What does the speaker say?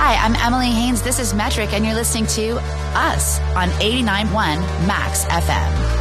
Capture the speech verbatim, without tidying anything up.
Hi, I'm Emily Haynes. This is Metric, and you're listening to us on eighty-nine point one Max F M.